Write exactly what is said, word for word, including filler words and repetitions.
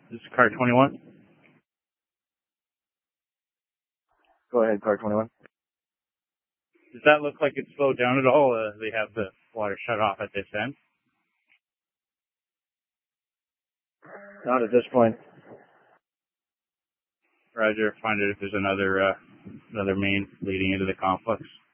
This is car twenty-one. Go ahead, car twenty-one. Does that look like it slowed down at all? Uh, they have the water shut off at this end. Not at this point. Roger. Find it if there's another uh, another main leading into the complex.